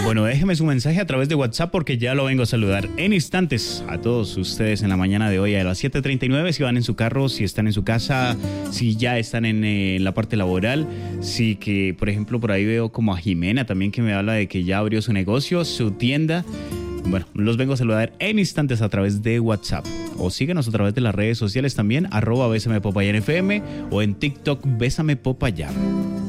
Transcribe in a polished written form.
Bueno, déjeme su mensaje a través de WhatsApp porque ya lo vengo a saludar en instantes a todos ustedes en la mañana de hoy a las 7:39. Si van en su carro, si están en su casa, si ya están en la parte laboral, si que, por ejemplo, por ahí veo como a Jimena también que me habla de que ya abrió su negocio, su tienda. Bueno, los vengo a saludar en instantes a través de WhatsApp. O síguenos a través de las redes sociales también, @BésamePopayánFM o en TikTok, Bésame Popayán.